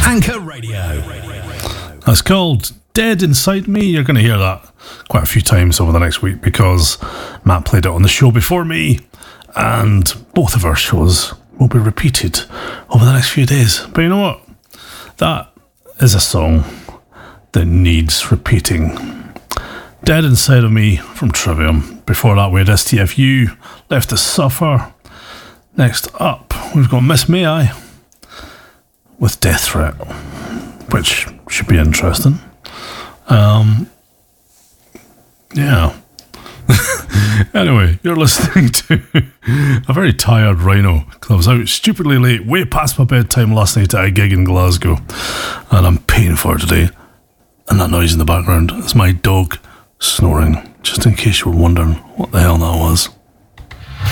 Anchor Radio. That's called Dead Inside Me. You're going to hear that quite a few times over the next week because Matt played it on the show before me, and both of our shows will be repeated over the next few days. But you know what? That is a song that needs repeating. Dead Inside of Me from Trivium. Before that, we had STFU, Left to Suffer. Next up, we've got Miss May I with Death Threat, which should be interesting. Yeah. Anyway, you're listening to a very tired Rhino, because I was out stupidly late, way past my bedtime last night at a gig in Glasgow, and I'm paying for it today. And that noise in the background is my dog snoring, just in case you were wondering what the hell that was.